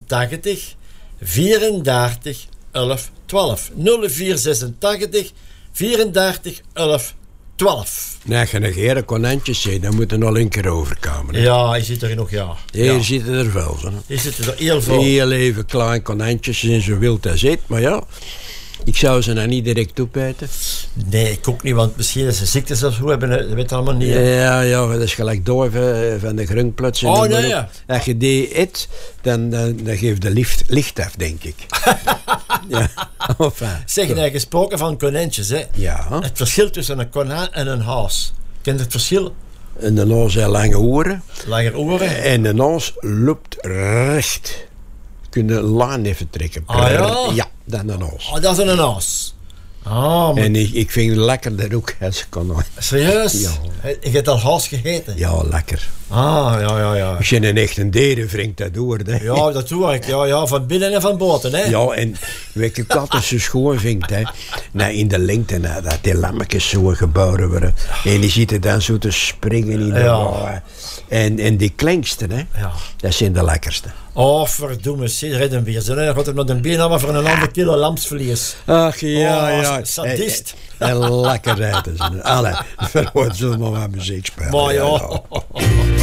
86 34 11 12. 0486 34 11 12. Nee, als je een gere konijntjes ziet, dan moet er nog een keer overkomen. Hè? Ja, je zit er nog, ja. Hier zitten er veel. Hè? Hier zitten er heel veel. Heel even klein konijntjes en zo wild als het. Maar ja, ik zou ze nou niet direct opeten. Nee, ik ook niet, want misschien dat ze ziektes of zo hebben, dat weet allemaal niet. Ja, dat is gelijk door van de grungplots. Oh, nee, ja. Als je die eet, dan geeft de licht af, denk ik. Ja. Enfin, Zeg, nou, gesproken van konijntjes, hè. ja. Het verschil tussen een konijn en een haas. Ken je het verschil? En de haas heeft lange oren. Langer oren. En de haas loopt recht. Kun je laan even trekken. Ah, ja? Ja, dan een haas. Oh, dat is een haas. Ah, maar... En ik vind het lekkerder ook als konijn. Serieus? Ja. Je hebt al haas gegeten? Ja, lekker. Ah, ja. Als je een echte deren wringt, dat door. Hè. Ja, dat doe ik. Ja, van binnen en van buiten, hè. Ja, en weet je wat het zo schoon vindt, hè? Nou, in de lengte, dat die lammetjes zo geboren worden. En die zitten dan zo te springen in de wagen. En die klinksten, hè? Ja. Dat zijn de lekkerste. Oh, verdomme, redden weer. Dan gaat het nog een been hebben voor een ander kilo lamsvlees. Ach, ja. Sadist. En lekker eten ze. Allee, verhoord zullen we maar muziek spelen. Maar ja.